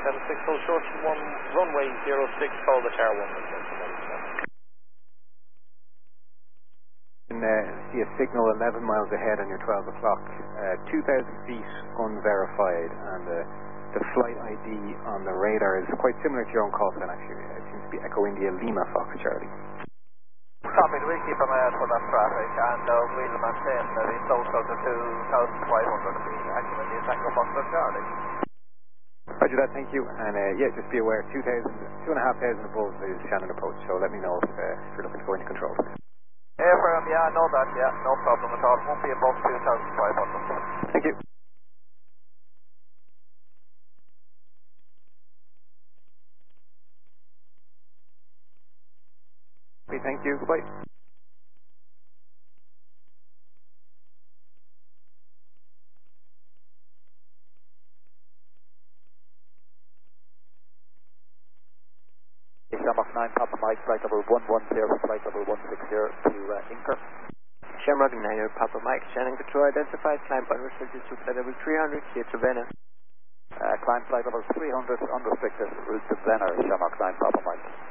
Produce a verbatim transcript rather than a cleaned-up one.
seven six, hold short one, runway zero six, call the tower one. And uh, see a signal eleven miles ahead on your twelve o'clock, uh, two thousand feet unverified, and uh, the flight I D on the radar is quite similar to your own call sign actually. It seems to be Echo India Lima Fox Charlie. Copy, we'll keep an eye out for that traffic, and uh, we'll maintain that it's also to two thousand five hundred feet, Echo India Tango Foxtrot Charlie. Roger that, thank you, and uh, yeah, just be aware, two thousand, two and a half thousand above is Shannon approach, so let me know if, uh, if you're looking to go into control. Airframe, yeah, I know that, yeah, no problem at all. Won't be above two thousand five hundred. Thank you. Okay, thank you, bye. Shamrock nine, Papa Mike, flight level one one zero, flight level one six zero to uh, Inker. Shamrock nine, Papa Mike, Shannon Control identified, climb unrestricted to flight level three hundred, clear to Vienna. Uh, climb flight level three hundred, unrestricted, route to Vienna, Shamrock nine, Papa Mike.